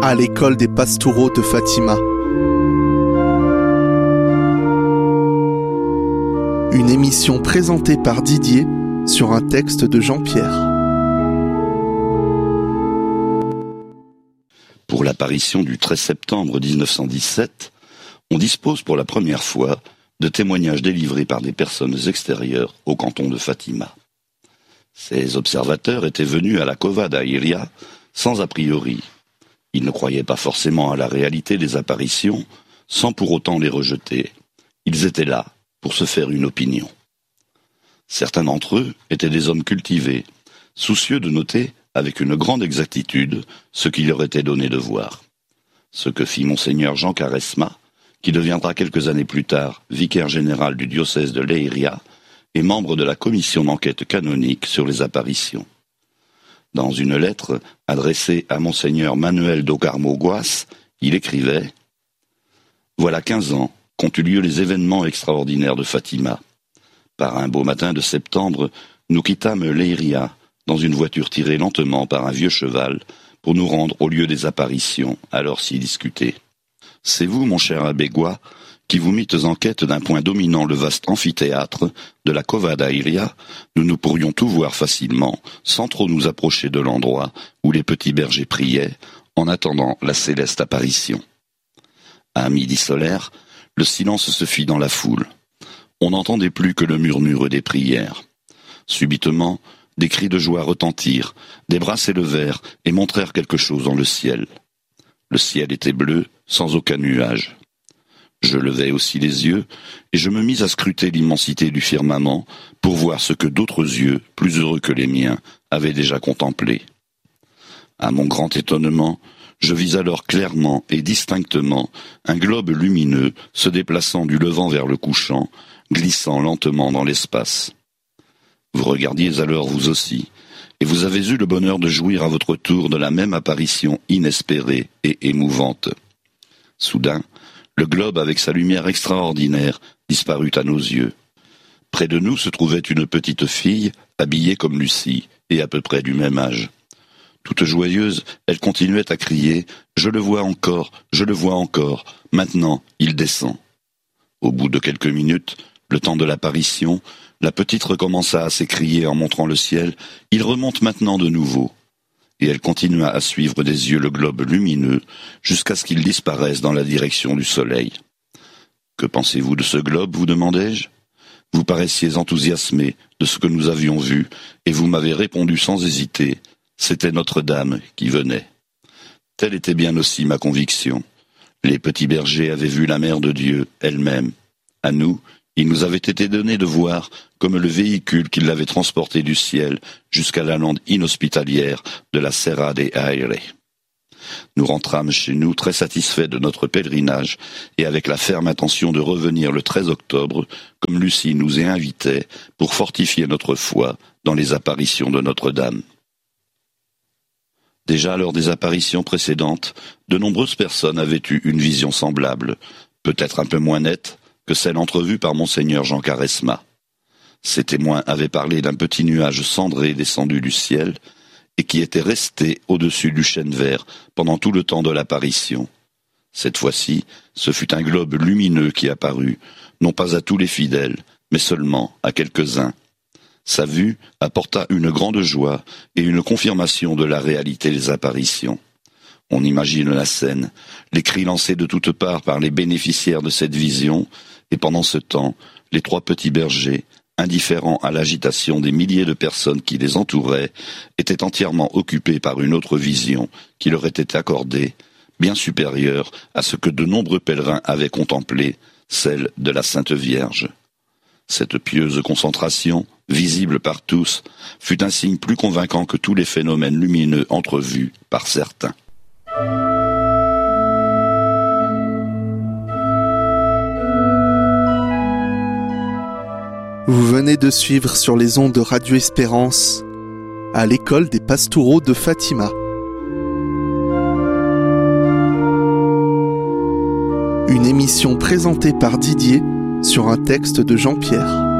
à l'école des Pastoureaux de Fatima. Une émission présentée par Didier sur un texte de Jean-Pierre. Pour l'apparition du 13 septembre 1917, on dispose pour la première fois de témoignages délivrés par des personnes extérieures au canton de Fatima. Ces observateurs étaient venus à la Cova da Iria sans a priori. Ils ne croyaient pas forcément à la réalité des apparitions, sans pour autant les rejeter. Ils étaient là pour se faire une opinion. Certains d'entre eux étaient des hommes cultivés, soucieux de noter avec une grande exactitude ce qu'il leur était donné de voir. Ce que fit monseigneur Jean Caresma, qui deviendra quelques années plus tard vicaire général du diocèse de Leiria et membre de la commission d'enquête canonique sur les apparitions. Dans une lettre adressée à monseigneur Manuel do Carmo Guas, il écrivait « Voilà 15 ans qu'ont eu lieu les événements extraordinaires de Fatima. Par un beau matin de septembre, nous quittâmes Leiria dans une voiture tirée lentement par un vieux cheval pour nous rendre au lieu des apparitions, alors si discutées. C'est vous, mon cher abbé Gua, qui vous mites en quête d'un point dominant le vaste amphithéâtre de la Cova da Iria, nous pourrions tout voir facilement, sans trop nous approcher de l'endroit où les petits bergers priaient, en attendant la céleste apparition. À midi solaire, le silence se fit dans la foule. On n'entendait plus que le murmure des prières. Subitement, des cris de joie retentirent, des bras s'élevèrent et montrèrent quelque chose dans le ciel. Le ciel était bleu, sans aucun nuage. Je levai aussi les yeux, et je me mis à scruter l'immensité du firmament pour voir ce que d'autres yeux, plus heureux que les miens, avaient déjà contemplé. À mon grand étonnement, je vis alors clairement et distinctement un globe lumineux se déplaçant du levant vers le couchant, glissant lentement dans l'espace. Vous regardiez alors vous aussi, et vous avez eu le bonheur de jouir à votre tour de la même apparition inespérée et émouvante. Soudain, le globe avec sa lumière extraordinaire disparut à nos yeux. Près de nous se trouvait une petite fille, habillée comme Lucie, et à peu près du même âge. Toute joyeuse, elle continuait à crier « Je le vois encore, maintenant, il descend ». Au bout de quelques minutes, le temps de l'apparition, la petite recommença à s'écrier en montrant le ciel « Il remonte maintenant de nouveau ». Et elle continua à suivre des yeux le globe lumineux jusqu'à ce qu'il disparaisse dans la direction du soleil. « Que pensez-vous de ce globe ?» vous demandai-je. Vous paraissiez enthousiasmé de ce que nous avions vu, et vous m'avez répondu sans hésiter « C'était Notre-Dame qui venait ». Telle était bien aussi ma conviction. Les petits bergers avaient vu la Mère de Dieu elle-même. À nous, il nous avait été donné de voir comme le véhicule qui l'avait transporté du ciel jusqu'à la lande inhospitalière de la Serra de Aire. Nous rentrâmes chez nous très satisfaits de notre pèlerinage et avec la ferme intention de revenir le 13 octobre, comme Lucie nous y invitait, pour fortifier notre foi dans les apparitions de Notre-Dame. Déjà lors des apparitions précédentes, de nombreuses personnes avaient eu une vision semblable, peut-être un peu moins nette, que celle entrevue par monseigneur Jean Caresma. Ces témoins avaient parlé d'un petit nuage cendré descendu du ciel et qui était resté au-dessus du chêne vert pendant tout le temps de l'apparition. Cette fois-ci, ce fut un globe lumineux qui apparut, non pas à tous les fidèles, mais seulement à quelques-uns. Sa vue apporta une grande joie et une confirmation de la réalité des apparitions. On imagine la scène, les cris lancés de toutes parts par les bénéficiaires de cette vision, et pendant ce temps, les trois petits bergers, indifférents à l'agitation des milliers de personnes qui les entouraient, étaient entièrement occupés par une autre vision qui leur était accordée, bien supérieure à ce que de nombreux pèlerins avaient contemplé, celle de la Sainte Vierge. Cette pieuse concentration, visible par tous, fut un signe plus convaincant que tous les phénomènes lumineux entrevus par certains. Vous venez de suivre sur les ondes de Radio Espérance à l'école des Pastoureaux de Fatima. Une émission présentée par Didier sur un texte de Jean-Pierre.